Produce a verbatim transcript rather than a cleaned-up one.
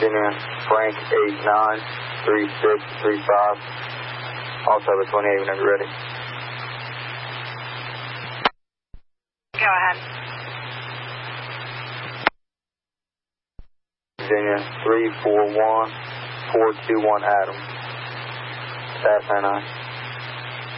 Virginia, Frank eight nine three six three five. Also have a twenty-eight whenever you're ready. Go ahead. Virginia, three four one four two one Adam. Fast nine nine.